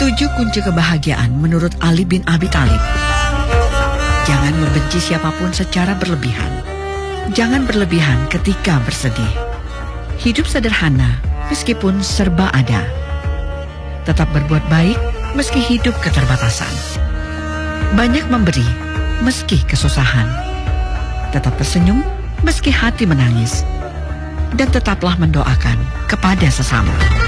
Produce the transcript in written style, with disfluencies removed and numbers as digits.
7 kunci kebahagiaan menurut Ali bin Abi Thalib. Jangan membenci siapapun secara berlebihan. Jangan berlebihan ketika bersedih. Hidup sederhana meskipun serba ada. Tetap berbuat baik meski hidup keterbatasan. Banyak memberi meski kesusahan. Tetap tersenyum meski hati menangis. Dan tetaplah mendoakan kepada sesama.